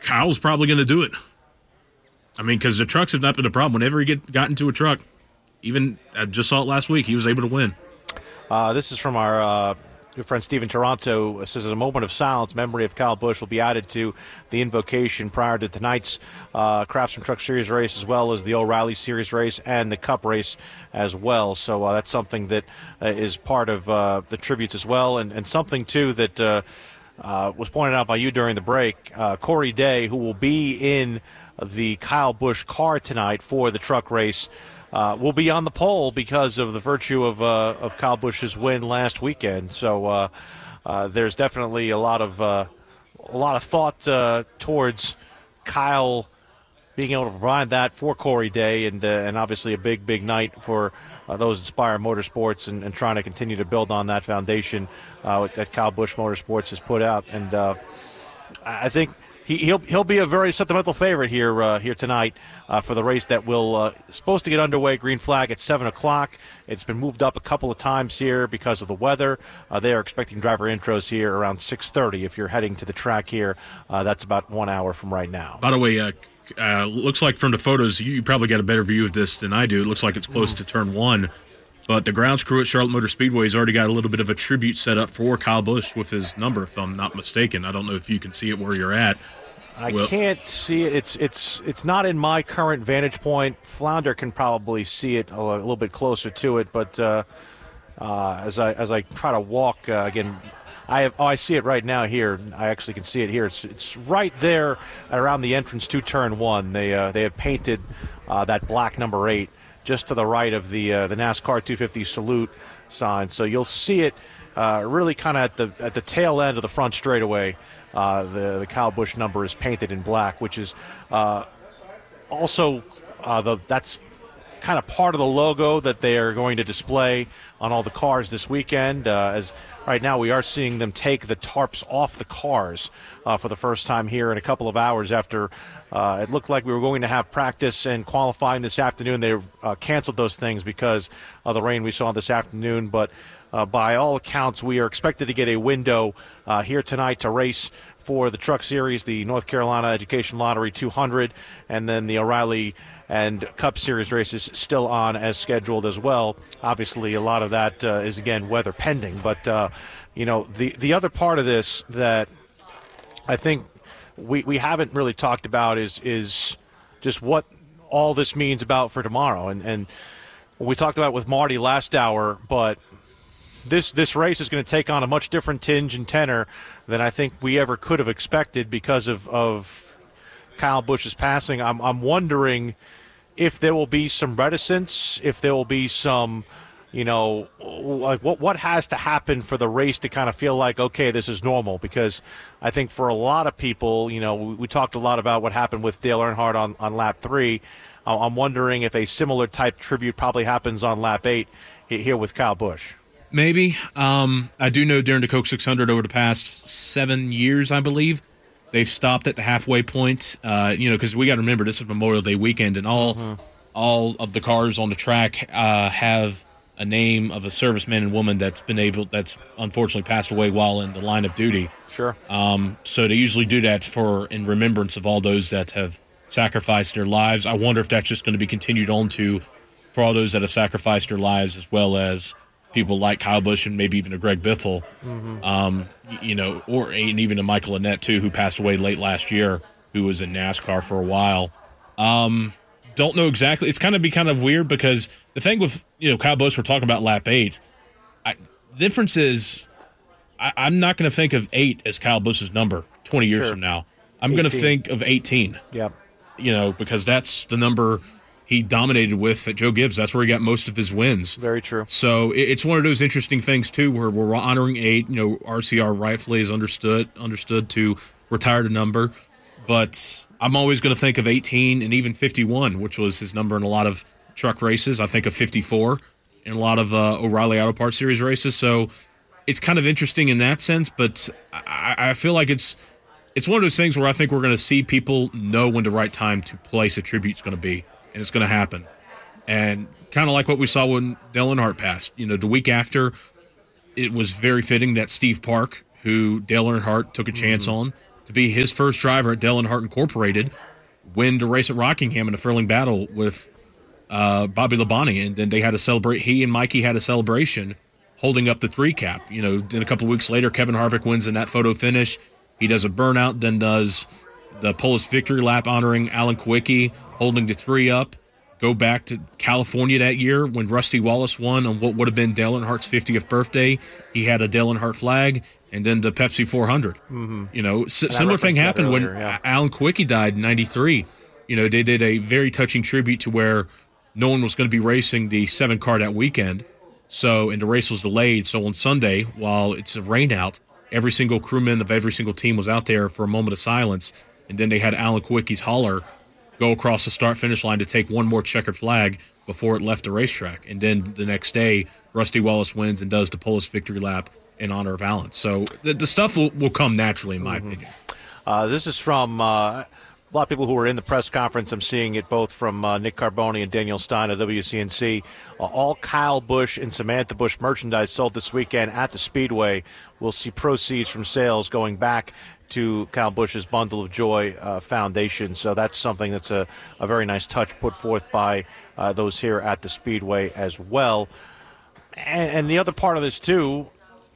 Kyle's probably going to do it. I mean, because the trucks have not been a problem. Whenever he got into a truck, even I just saw it last week, he was able to win. This is from our good friend Stephen Toronto. This is a moment of silence. Memory of Kyle Busch will be added to the invocation prior to tonight's Craftsman Truck Series race, as well as the O'Reilly Series race and the Cup race as well. So that's something that is part of the tributes as well, and something, too, that was pointed out by you during the break. Corey Day, who will be in the Kyle Busch car tonight for the truck race, will be on the pole because of the virtue of Kyle Busch's win last weekend. So there's definitely a lot of thought towards Kyle being able to provide that for Corey Day, and obviously a big night for those Inspire Motorsports, and trying to continue to build on that foundation that Kyle Busch Motorsports has put out. And I think he'll be a very sentimental favorite here tonight for the race that will supposed to get underway. Green flag at 7:00. It's been moved up a couple of times here because of the weather. They are expecting driver intros here around 6:30. If you're heading to the track here, that's about 1 hour from right now. By the way, looks like from the photos, you probably got a better view of this than I do. It looks like it's close to turn 1. But the grounds crew at Charlotte Motor Speedway has already got a little bit of a tribute set up for Kyle Busch with his number, if I'm not mistaken. I don't know if you can see it where you're at. I can't see it. It's not in my current vantage point. Flounder can probably see it a little bit closer to it, but as I try to walk again, I see it right now here. I actually can see it here. It's right there around the entrance to turn 1. They have painted that black number 8 just to the right of the NASCAR 250 salute sign. So you'll see it really kind of at the tail end of the front straightaway. The Kyle Busch number is painted in black, which is also that's kind of part of the logo that they are going to display on all the cars this weekend. As right now we are seeing them take the tarps off the cars for the first time here in a couple of hours after it looked like we were going to have practice and qualifying this afternoon. They canceled those things because of the rain we saw this afternoon, but by all accounts, we are expected to get a window here tonight to race for the Truck Series, the North Carolina Education Lottery 200, and then the O'Reilly and Cup Series races still on as scheduled as well. Obviously, a lot of that is, again, weather pending. But, the other part of this that I think we haven't really talked about is just what all this means about for tomorrow. And we talked about it with Marty last hour, but this race is going to take on a much different tinge and tenor than I think we ever could have expected because of Kyle Busch's passing. I'm wondering if there will be some reticence, if there will be some, like what has to happen for the race to kind of feel like, okay, this is normal. Because I think for a lot of people, we talked a lot about what happened with Dale Earnhardt on lap 3. I'm wondering if a similar type tribute probably happens on lap 8 here with Kyle Busch. Maybe. I do know during the Coke 600 over the past 7 years, I believe, they've stopped at the halfway point. Because we got to remember this is Memorial Day weekend, and all of the cars on the track have a name of a serviceman and woman that's unfortunately passed away while in the line of duty. Sure. So they usually do that in remembrance of all those that have sacrificed their lives. I wonder if that's just going to be continued on for all those that have sacrificed their lives, as well as people like Kyle Busch and maybe even a Greg Biffle, and even a Michael Annett, too, who passed away late last year, who was in NASCAR for a while. Don't know exactly. It's kind of weird because the thing with, Kyle Busch, we're talking about lap 8. The difference is I'm not going to think of 8 as Kyle Busch's number 20 years from now. I'm going to think of 18. Yep. Because that's the number he dominated with at Joe Gibbs. That's where he got most of his wins. Very true. So it's one of those interesting things, too, where we're honoring 8. RCR rightfully is understood to retire the number. But I'm always going to think of 18 and even 51, which was his number in a lot of truck races. I think of 54 in a lot of O'Reilly Auto Parts Series races. So it's kind of interesting in that sense, but I feel like it's one of those things where I think we're going to see people know when the right time to place a tribute is going to be, and it's going to happen. And kind of like what we saw when Dale Earnhardt passed. The week after, it was very fitting that Steve Park, who Dale Earnhardt took a chance on, to be his first driver at Dale Earnhardt Incorporated, win the race at Rockingham in a Furling battle with Bobby Labonte, and then they had to celebrate. He and Mikey had a celebration holding up the 3 cap. Then a couple of weeks later, Kevin Harvick wins in that photo finish. He does a burnout, then does the Polish victory lap honoring Alan Kulwicki, holding the 3 up. Go back to California that year when Rusty Wallace won on what would have been Dale Earnhardt's 50th birthday. He had a Dale Earnhardt flag, and then the Pepsi 400. Mm-hmm. Similar thing happened earlier, when Alan Kulwicki died in '93. They did a very touching tribute to where no one was going to be racing the 7 car that weekend. And the race was delayed. So on Sunday, while it's a rain out, every single crewman of every single team was out there for a moment of silence. And then they had Alan Kulwicki's hauler go across the start-finish line to take one more checkered flag before it left the racetrack. And then the next day, Rusty Wallace wins and does the Polish victory lap in honor of Alan. So the stuff will come naturally, in my opinion. This is from a lot of people who were in the press conference. I'm seeing it both from Nick Carboni and Daniel Stein of WCNC. All Kyle Busch and Samantha Busch merchandise sold this weekend at the Speedway. We'll see proceeds from sales going back to Kyle Busch's Bundle of Joy Foundation. So that's something that's a very nice touch put forth by those here at the Speedway as well. And the other part of this, too,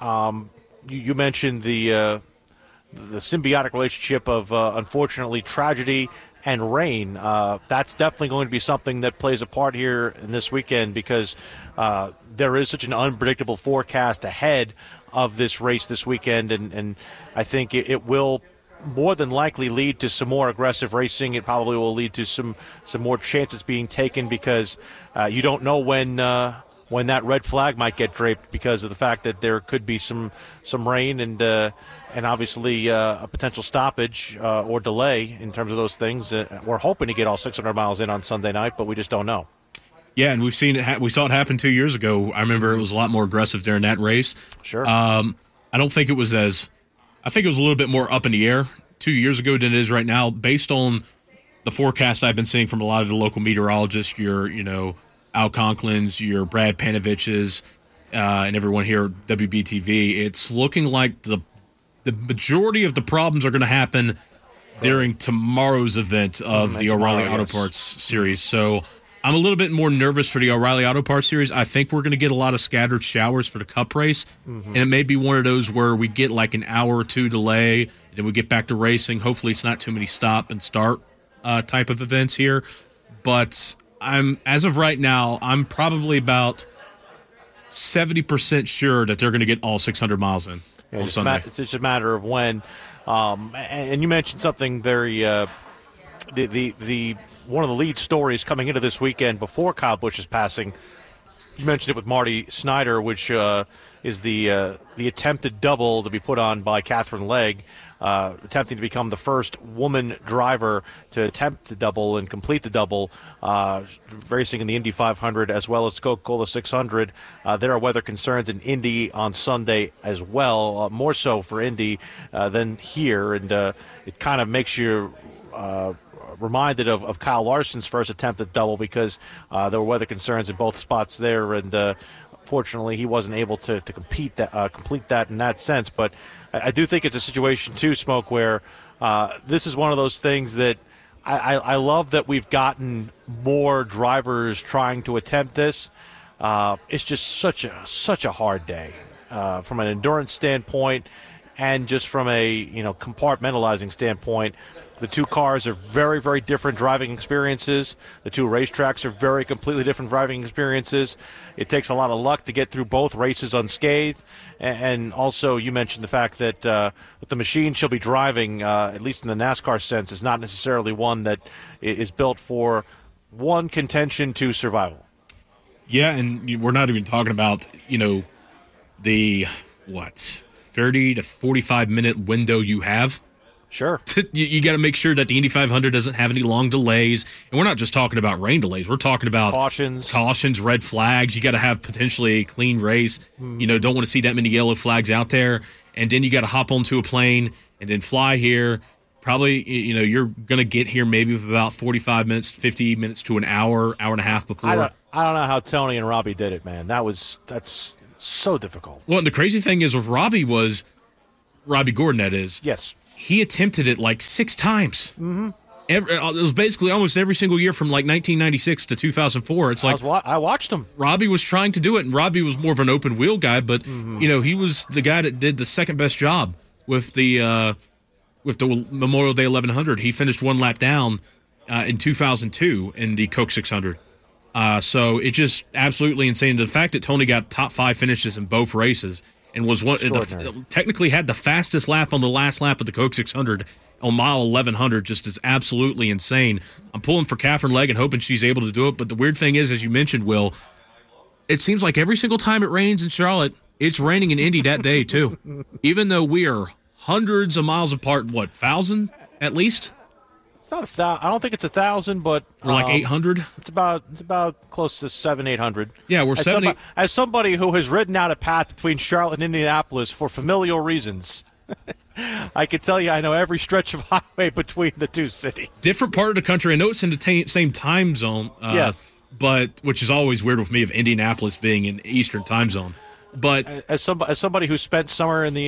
you mentioned the symbiotic relationship of, unfortunately, tragedy and rain. That's definitely going to be something that plays a part here in this weekend because there is such an unpredictable forecast ahead of this race this weekend, and I think it will more than likely lead to some more aggressive racing. It probably will lead to some more chances being taken because you don't know when that red flag might get draped because of the fact that there could be some rain and obviously a potential stoppage or delay in terms of those things. We're hoping to get all 600 miles in on Sunday night, but we just don't know. Yeah, and we've seen it. We saw it happen 2 years ago. I remember it was a lot more aggressive during that race. Sure. I don't think it was I think it was a little bit more up in the air 2 years ago than it is right now, based on the forecast I've been seeing from a lot of the local meteorologists. Al Conklin's, your Brad Panovich's, and everyone here at WBTV. It's looking like the majority of the problems are going to happen during tomorrow's event of the O'Reilly Auto Parts Series. So I'm a little bit more nervous for the O'Reilly Auto Parts Series. I think we're going to get a lot of scattered showers for the Cup race, and it may be one of those where we get like an hour or two delay, and then we get back to racing. Hopefully it's not too many stop and start type of events here. But as of right now, I'm probably about 70% sure that they're going to get all 600 miles in on Sunday. It's just a matter of when. And you mentioned something very the one of the lead stories coming into this weekend before Kyle Busch's passing. You mentioned it with Marty Snyder, which is the attempted double to be put on by Catherine Legg, attempting to become the first woman driver to attempt the double and complete the double, racing in the Indy 500 as well as the Coca-Cola 600. There are weather concerns in Indy on Sunday as well, more so for Indy than here, and it kind of makes you reminded of Kyle Larson's first attempt at double because there were weather concerns in both spots there, and fortunately he wasn't able to complete that in that sense. But I do think it's a situation too, Smoke, where this is one of those things that I love that we've gotten more drivers trying to attempt this. It's just such a hard day from an endurance standpoint and just from a compartmentalizing standpoint. The two cars are very, very different driving experiences. The two racetracks are very completely different driving experiences. It takes a lot of luck to get through both races unscathed. And also, you mentioned the fact that the machine she'll be driving, at least in the NASCAR sense, is not necessarily one that is built for one contention to survival. Yeah, and we're not even talking about, the 30 to 45 minute window you have. Sure. You got to make sure that the Indy 500 doesn't have any long delays. And we're not just talking about rain delays. We're talking about cautions, red flags. You got to have potentially a clean race. Don't want to see that many yellow flags out there. And then you got to hop onto a plane and then fly here. Probably, you're going to get here maybe with about 45 minutes, 50 minutes to an hour and a half before. I don't know how Tony and Robbie did it, man. That's so difficult. Well, and the crazy thing is with Robbie Gordon, that is. Yes. he attempted it like 6 times. Mm-hmm. It was basically almost every single year from like 1996 to 2004. It's like I watched him. Robbie was trying to do it, and Robbie was more of an open wheel guy, but he was the guy that did the second best job with the Memorial Day 1100. He finished 1 lap down in 2002 in the Coke 600. So it's just absolutely insane. The fact that Tony got top 5 finishes in both races and was technically had the fastest lap on the last lap of the Coke 600 on mile 1100 just is absolutely insane. I'm pulling for Catherine Legg and hoping she's able to do it. But the weird thing is, as you mentioned, Will, it seems like every single time it rains in Charlotte, it's raining in Indy that day too. Even though we are hundreds of miles apart, 1,000 at least? It's not 1,000. I don't think it's 1,000, but or like 800. It's about close to 700-800. Yeah, we're 700. As somebody who has ridden out a path between Charlotte and Indianapolis for familial reasons, I can tell you I know every stretch of highway between the two cities. Different part of the country. I know it's in the same time zone. Yes, but which is always weird with me of Indianapolis being in Eastern time zone. But as somebody who spent summer in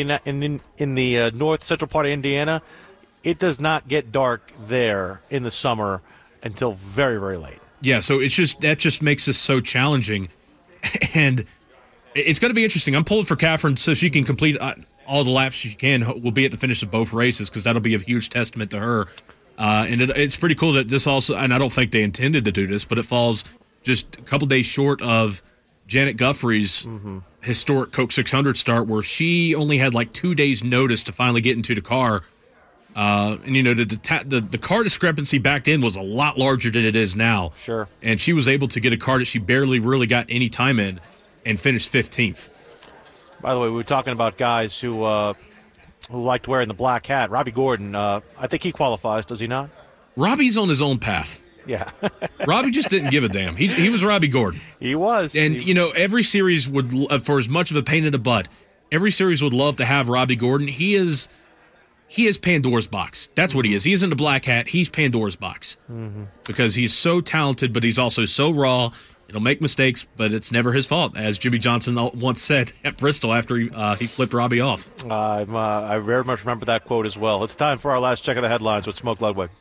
the north central part of Indiana, it does not get dark there in the summer until very, very late. Yeah, so that just makes this so challenging, and it's going to be interesting. I'm pulling for Catherine so she can complete all the laps she can. Will be at the finish of both races because that'll be a huge testament to her. And it's pretty cool that this also, and I don't think they intended to do this, but it falls just a couple days short of Janet Guthrie's historic Coke 600 start, where she only had like 2 days' notice to finally get into the car. And the car discrepancy back then was a lot larger than it is now. Sure. And she was able to get a car that she barely really got any time in and finished 15th. By the way, we were talking about guys who liked wearing the black hat. Robbie Gordon, I think he qualifies, does he not? Robbie's on his own path. Yeah. Robbie just didn't give a damn. He was Robbie Gordon. He was. And, every series would, for as much of a pain in the butt, every series would love to have Robbie Gordon. He is Pandora's box. That's what he is. He isn't a black hat. He's Pandora's box. Because he's so talented, but he's also so raw. He'll make mistakes, but it's never his fault, as Jimmy Johnson once said at Bristol after he flipped Robbie off. I very much remember that quote as well. It's time for our last check of the headlines with Smoke Ludwig.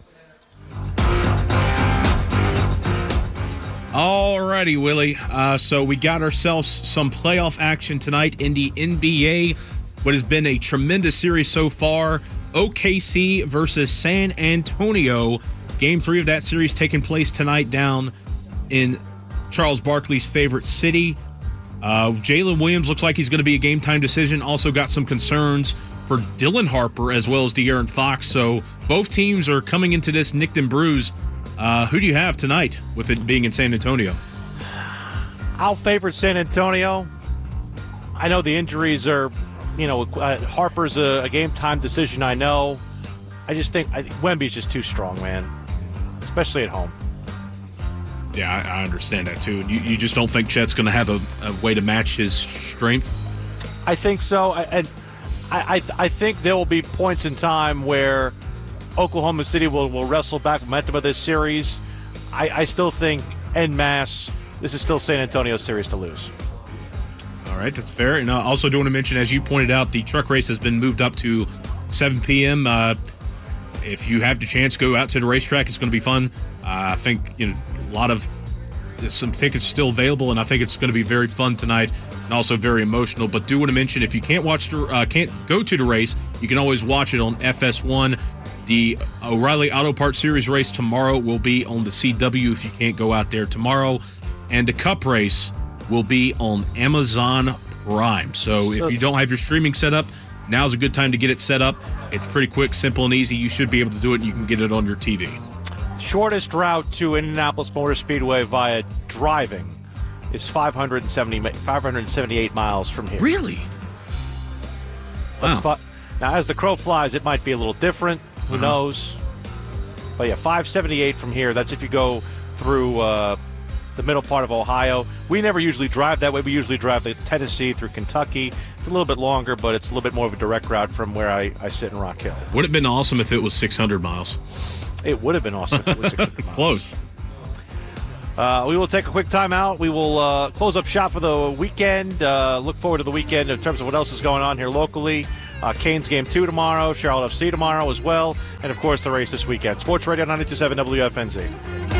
Alrighty, Willie. So we got ourselves some playoff action tonight in the NBA. What has been a tremendous series so far. OKC versus San Antonio. Game 3 of that series taking place tonight down in Charles Barkley's favorite city. Jalen Williams looks like he's going to be a game-time decision. Also got some concerns for Dylan Harper as well as De'Aaron Fox. So both teams are coming into this nicked and bruised. Who do you have tonight with it being in San Antonio? I'll favor San Antonio. I know the injuries are, Harper's a game-time decision, I know. I think Wemby's just too strong, man, especially at home. Yeah, I understand that, too. You just don't think Chet's going to have a way to match his strength? I think so. And I think there will be points in time where Oklahoma City will wrestle back momentum of this series. I still think, en masse, this is still San Antonio's series to lose. All right, that's fair. And I also do want to mention, as you pointed out, the truck race has been moved up to 7 p.m. If you have the chance, go out to the racetrack. It's going to be fun. I think there's some tickets still available, and I think it's going to be very fun tonight and also very emotional. But do want to mention, if you can't go to the race, you can always watch it on FS1. The O'Reilly Auto Parts Series race tomorrow will be on the CW if you can't go out there tomorrow. And the Cup race will be on Amazon Prime. So if you don't have your streaming set up, now's a good time to get it set up. It's pretty quick, simple, and easy. You should be able to do it, and you can get it on your TV. Shortest route to Indianapolis Motor Speedway via driving is 578 miles from here. Really? Wow. Now, as the crow flies, it might be a little different. Who knows? But yeah, 578 from here. That's if you go through the middle part of Ohio. We never usually drive that way. We usually drive the Tennessee through Kentucky. It's a little bit longer, but it's a little bit more of a direct route from where I sit in Rock Hill. Would have been awesome if it was 600 miles. It would have been awesome if it was 600 miles. Close. We will take a quick time out. We will close up shop for the weekend. Look forward to the weekend in terms of what else is going on here locally. Canes game 2 tomorrow, Charlotte FC tomorrow as well, and of course the race this weekend. Sports Radio 92.7 WFNZ.